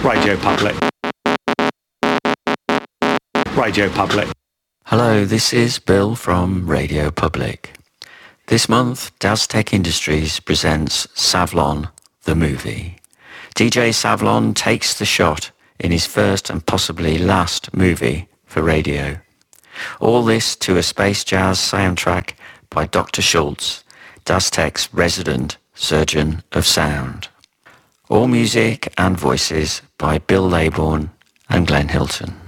Radio Public. Radio Public. Hello, this is Bill from Radio Public. This month, Daztech Industries presents Savlon, the movie. DJ Savlon takes the shot in his first and possibly last movie for radio. All this to a space jazz soundtrack by Dr. Schultz, Daztech's resident surgeon of sound. All music and voices by Bill Laybourne and Glenn Hilton.